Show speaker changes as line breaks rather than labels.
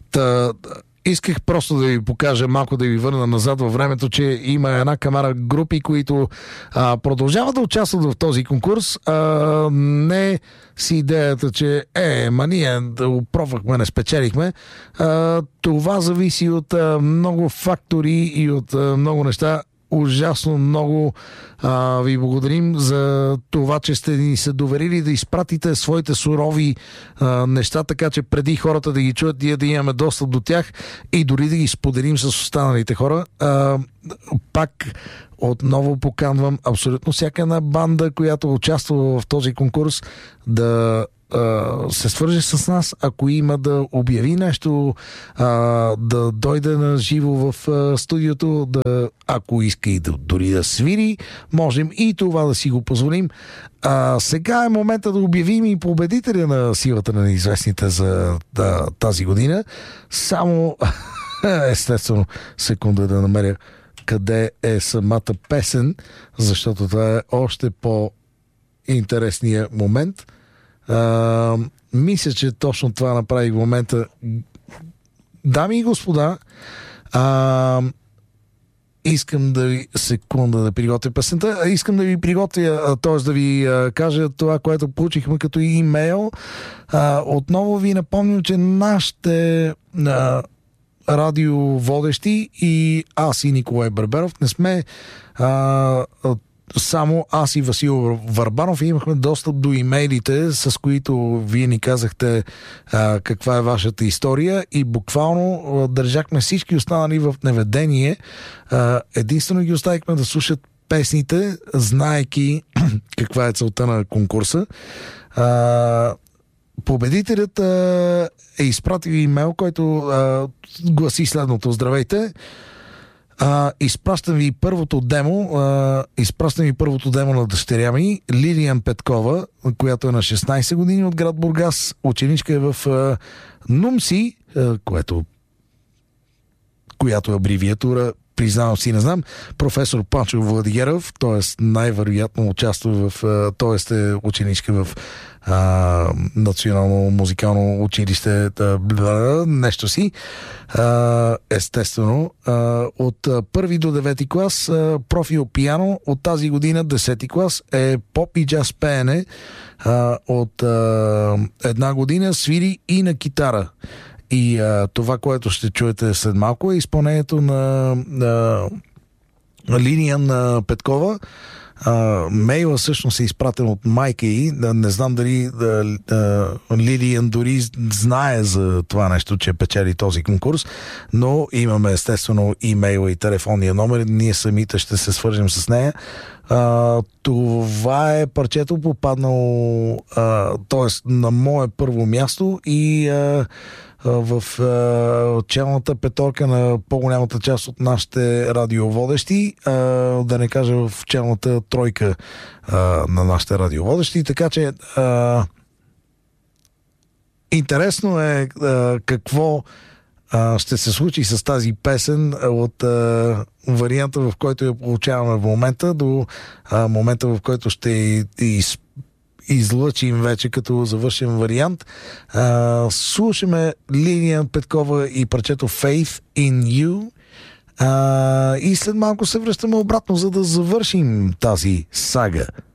Исках просто да ви покажа малко, да ви върна назад във времето, че има една камара групи, които продължават да участват в този конкурс. Не с идеята, че ние да го пробвахме, не спечелихме. Това зависи от много фактори и от много неща. Ужасно много ви благодарим за това, че сте ни се доверили да изпратите своите сурови неща, така че преди хората да ги чуят, ние да имаме достъп до тях и дори да ги споделим с останалите хора. Пак отново поканвам абсолютно всяка една банда, която участва в този конкурс, да се свърже с нас, ако има да обяви нещо, да дойде на живо в студиото, ако иска и дори да свири, можем и това да си го позволим. Сега е момента да обявим и победителя на силата на неизвестните за тази година. Само естествено секунда да намеря къде е самата песен, защото това е още по-интересният момент. Мисля, че точно това направих в момента. Дами и господа, искам да ви секунда да приготвя песента. Искам да ви приготвя, т.е. да ви кажа това, което получихме като имейл. Отново ви напомням, че нашите радиоводещи и аз и Николай Берберов не сме само аз и Васил Върбанов имахме достъп до имейлите, с които вие ни казахте каква е вашата история и буквално държахме всички останали в неведение. Единствено ги оставихме да слушат песните, знаейки каква е целта на конкурса. Победителят е изпратил имейл, който гласи следното: здравейте! Изпращам ви първото демо на дъщеря ми Лилиян Петкова, която е на 16 години, от град Бургас. Ученичка е в НУМСИ, която е абревиатура, признавам си, не знам, професор Панчо Владигеров, т.е. най-вероятно участва т.е. е ученичка в Национално музикално училище, нещо си. Естествено, от първи до 9 клас профил пиано, от тази година 10 клас е поп и джаз пеене, от една година свири и на китара. И това, което ще чуете след малко, е изпълнението на Лилиян Петкова. Мейла всъщност е изпратен от майка й. Не знам дали Лилиян дори знае за това нещо, че печели този конкурс, но имаме естествено имейла и телефонния номер. Ние самите ще се свържем с нея. Това е парчето попаднало т.е. на мое първо място и в челната петорка на по-голямата част от нашите радиоводещи, да не кажа в челната тройка на нашите радиоводещи. Така че интересно е какво ще се случи с тази песен от варианта, в който я получаваме в момента, до момента, в който ще излъчим вече като завършен вариант. Слушаме Лилиян Петкова и парчето Faith in You. И след малко се връщаме обратно, за да завършим тази сага.